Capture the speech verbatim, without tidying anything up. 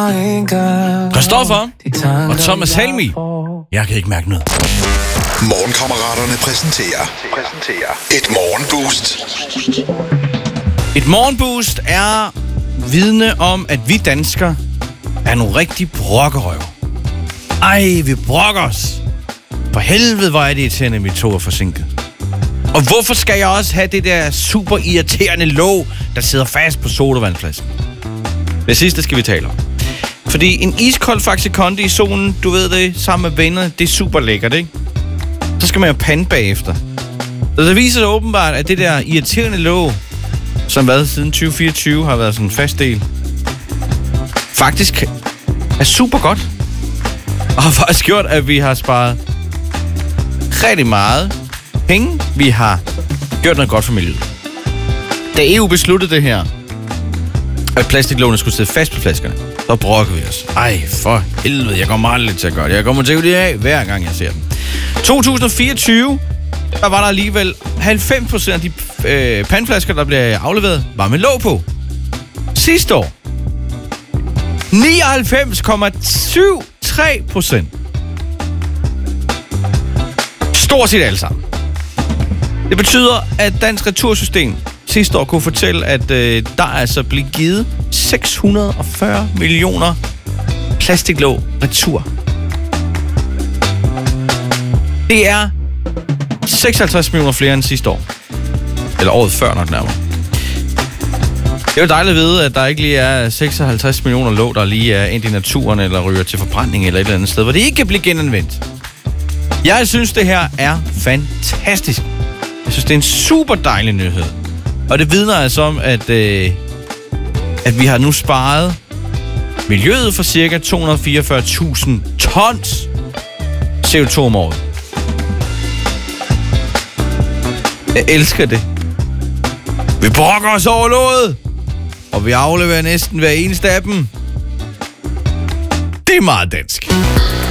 Christoffer og Thomas Helmi. Jeg kan ikke mærke noget. Morgenkammeraterne præsenterer. præsenterer et morgenboost. Et morgenboost er vidne om, at vi danskere er nogle rigtig brokkerøver. Ej, vi brokker os. For helvede, hvor er det irriterende, at vi tog er forsinket. Og hvorfor skal jeg også have det der super irriterende låg, der sidder fast på sodavandflasken? Det sidste skal vi tale om. Fordi en iskold Faxe Kondi i solen, du ved det, sammen med vennerne, det er super lækkert, ikke? Så skal man jo pande bagefter. Så det viser sig åbenbart, at det der irriterende låg, som hvad siden tyve fireogtyve har været sådan en fast del, faktisk er super godt. Og har faktisk gjort, at vi har sparet rigtig meget penge. Vi har gjort noget godt for miljøet. Da E U besluttede det her, at plastiklågene skulle sidde fast på flaskerne, så brokker vi os. Ej, for helvede, jeg kommer aldrig til at gøre det. Jeg kommer til at det af, hver gang jeg ser den. to tusind fireogtyve, der var der alligevel halvfems procent af de øh, pandflasker, der blev afleveret, var med låg på. Sidste år, nioghalvfems komma syv tre procent. Stort set alle sammen. Det betyder, at Dansk Retursystem sidste år kunne fortælle, at øh, der altså blev givet seks hundrede og fyrre millioner plastiklåg retur. Det er seksoghalvtreds millioner flere end sidste år. Eller året før nok nærmere. Det er jo dejligt at vide, at der ikke lige er seksoghalvtreds millioner låg, der lige er ind i naturen, eller ryger til forbrænding eller et eller andet sted, hvor det ikke kan blive genanvendt. Jeg synes, det her er fantastisk. Jeg synes, det er en super dejlig nyhed. Og det vidner altså om, at, øh, at vi har nu sparet miljøet for cirka to hundrede og fireogfyrre tusind tons C O to om året. Jeg elsker det. Vi brokker os over låget, og vi afleverer næsten hver eneste af dem. Det er meget dansk.